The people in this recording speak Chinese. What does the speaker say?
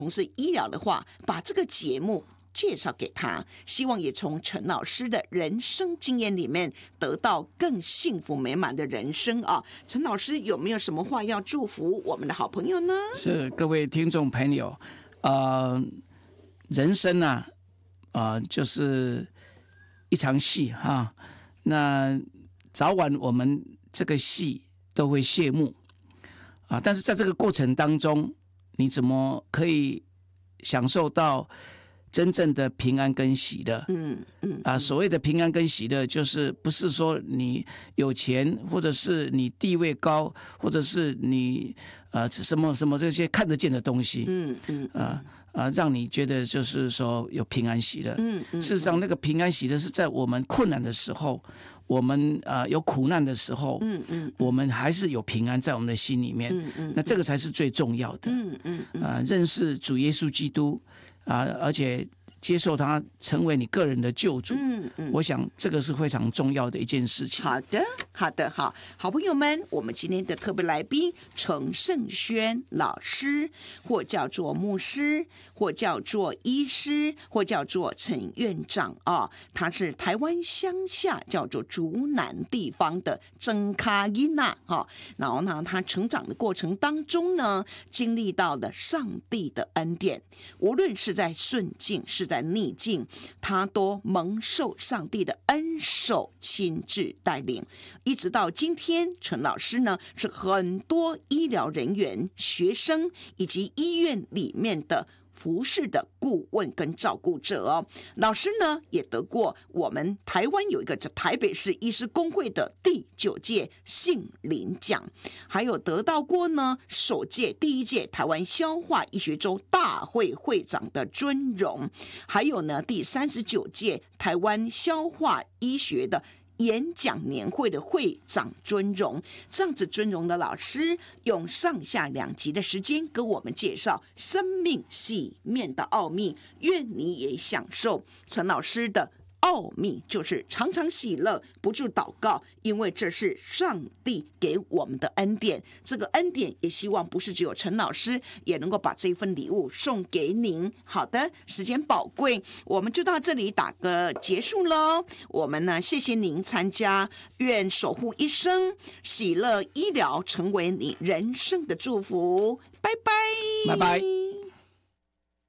从事医疗的话，把这个节目介绍给他，希望也从陈老师的人生经验里面得到更幸福美满的人生啊！陈老师有没有什么话要祝福我们的好朋友呢？ 是各位听众朋友，人生啊，就是一场戏哈，那早晚我们这个戏都会谢幕啊，但是在这个过程当中，你怎么可以享受到真正的平安跟喜乐？所谓的平安跟喜乐，就是不是说你有钱，或者是你地位高，或者是你什么什么这些看得见的东西，让你觉得就是说有平安喜乐。事实上，那个平安喜乐是在我们困难的时候，我们有苦难的时候，我们还是有平安在我们的心里面。那这个才是最重要的。认识主耶稣基督而且接受他成为你个人的救主，我想这个是非常重要的一件事情。好朋友们，我们今天的特别来宾程胜轩老师，或叫做牧师，或叫做医师，或叫做陈院长他是台湾乡下叫做竹南地方的曾卡因然后呢，他成长的过程当中呢，经历到了上帝的恩典，无论是在顺境是在逆境，他都蒙受上帝的恩手亲自带领，一直到今天，陈老师呢是很多医疗人员、学生以及医院里面的服侍的顾问跟照顾者老师呢也得过我们台湾有一个台北市医师公会的第9届杏林奖，还有得到过呢首届第1届台湾消化医学周大会会长的尊荣，还有呢第39届台湾消化医学的演讲年会的会长尊荣。这样子尊荣的老师用上下2集的时间跟我们介绍生命细面的奥秘，愿你也享受陈老师的奥秘，就是常常喜乐，不住祷告，因为这是上帝给我们的恩典。这个恩典也希望不是只有陈老师也能够把这份礼物送给您。好的，时间宝贵，我们就到这里打个结束咯。我们呢，谢谢您参加，愿守护一生，喜乐医疗成为你人生的祝福。拜拜， 拜拜。